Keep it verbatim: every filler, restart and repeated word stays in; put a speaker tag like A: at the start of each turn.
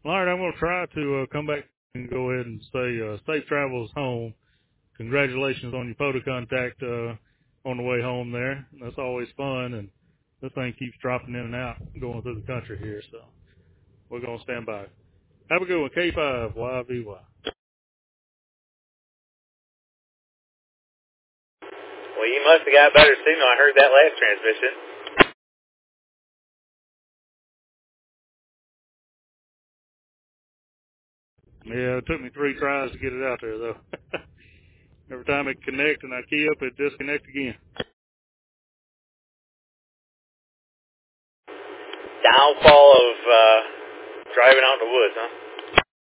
A: Larry, I'm going to try to uh, come back and go ahead and say uh, safe travels home. Congratulations on your photo contact uh, on the way home there. That's always fun, and this thing keeps dropping in and out going through the country here, so we're going to stand by. Have a good one, K five Y V Y.
B: Well, you must have got better signal. I heard that last transmission.
A: Yeah, it took me three tries to get it out there, though. Every time it connect and I key up, it disconnect again.
B: Downfall of uh, driving out in the woods, huh?